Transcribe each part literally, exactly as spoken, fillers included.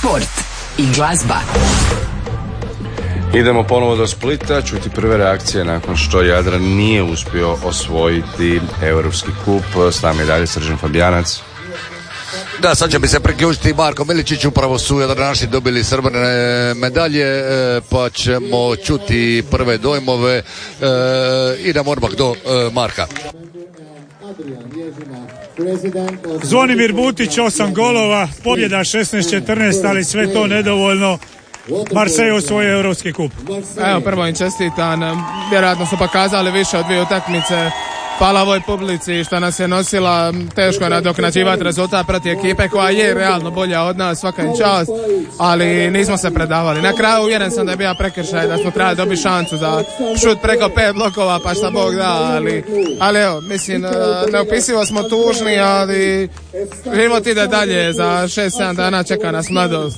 Sport i glazba. Idemo ponovo do Splita, čuti prve reakcije nakon što Jadran nije uspio osvojiti Europski kup. S nama je dalje Srđan Fabijanac. Da, sad će mi se priključiti Marko Miličić, upravo su Jadranaši dobili srebrne medalje, pa ćemo čuti prve dojmove. Idemo odmah do Marka. Zvonimir Butić, osam golova, pobjeda šesnaest četrnaest, ali sve to nedovoljno. Marseille osvojio Europski kup. Evo, prvo im čestitam, vjerojatno su pokazali više od dvije utakmice. Hvala ovoj publici što nas je nosila, teško je nadoknađivati rezultat protiv ekipe koja je realno bolja od nas, svaka im čast, ali nismo se predavali. Na kraju uvjeren sam da je bio prekršaj, da smo trebali dobiti šansu za šut preko pet blokova, pa šta Bog da, ali, ali evo, mislim, neopisivo smo tužni, ali život ide dalje, za šest sedam dana čeka nas mladost.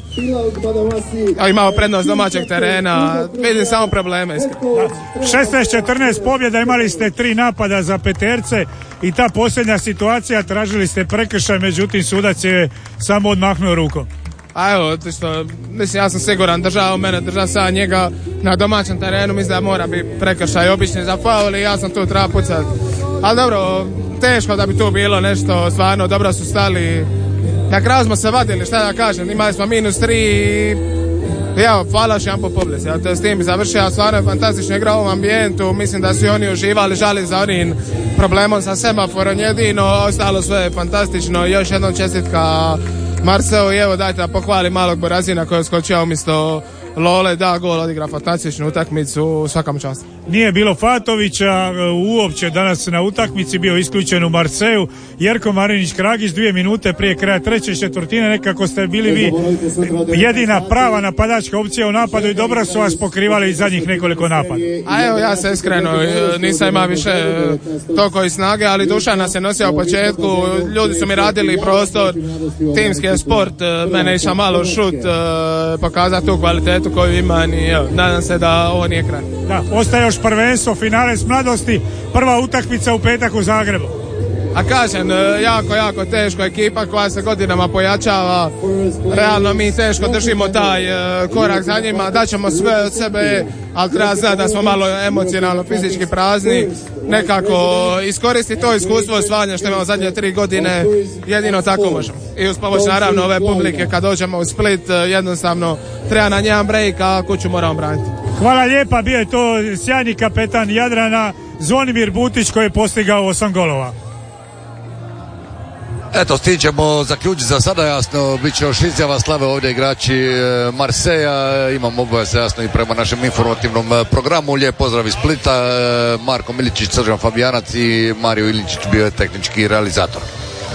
A imamo prednost domaćeg terena, vidim samo probleme. šesnaest četrnaest pobjeda, imali ste tri napada za peterce i ta posljednja situacija, tražili ste prekršaj, međutim sudac je samo odmahnuo rukom. A evo, što, mislim, ja sam siguran, držao mene, držao sa njega na domaćem terenu, mislim da mora biti prekršaj obični za faul i ja sam tu treba pucat. Ali dobro, teško da bi tu bilo nešto, stvarno, dobro su stali. Na kraju smo se vadili, šta da kažem, imali smo minus tri i evo, hvala još jedan po publici, ja to s tim bi završio, stvarno je fantastično igra u ovom ambijentu, mislim da su i oni uživali, žali za onim problemom sa semaforom jedino, ostalo sve je fantastično, još jednom čestitka Marseille i evo dajte da pohvalim malog Borazina koji je skočio umjesto Lole, da, gol, odigra fantastičnu utakmicu, svakam čast. Nije bilo Fatovića uopće danas na utakmici, bio isključen u Marseju. Jerko Marinić Kragić dvije minute prije kraja treće četvrtine, nekako ste bili vi jedina prava napadačka opcija u napadu i dobro su vas pokrivali i zadnjih nekoliko napada. A evo, ja se iskreno nisam imao više toliko i snage, ali duša nas je nosila u početku, ljudi su mi radili prostor, timski je sport, mene išao malo šut, pokazati tu kvalitetu koju imam i evo, nadam se da ovo nije kraj. Da, ostaje još prvenstvo, finale s mladosti, prva utakmica u petak u Zagrebu. A kažem, jako, jako teško, ekipa koja se godinama pojačava, realno mi teško držimo taj korak za njima, daćemo sve od sebe, ali treba znati da smo malo emocionalno, fizički prazni, nekako iskoristiti to iskustvo osvajanja što imamo zadnje tri godine, jedino tako možemo. I uz pomoć naravno ove publike kad dođemo u Split, jednostavno treba na jedan break, a kuću moramo braniti. Hvala lijepa, bio je to sjajni kapetan Jadrana, Zvonimir Butić koji je postigao osam golova. Eto, stićemo zaključiti za sada, jasno, bit će još izjava slave ovdje igrači Marseja, imam obaveze jasno i prema našem informativnom programu. Lijep pozdrav iz Splita, Marko Miličić, Srđan Fabijanac i Mario Iličić bio je tehnički realizator.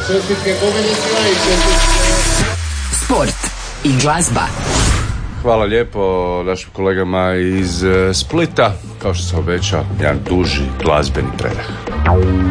Sport i glazba. Hvala lijepo našim kolegama iz Splita, kao što sam obećao, jedan duži glazbeni predah.